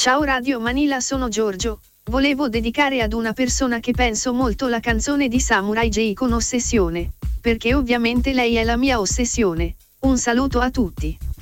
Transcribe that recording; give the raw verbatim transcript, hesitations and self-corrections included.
Ciao Radio Manila, sono Giorgio. Volevo dedicare ad una persona che penso molto la canzone di Samurai J con Ossessione, perché ovviamente lei è la mia ossessione. Un saluto a tutti.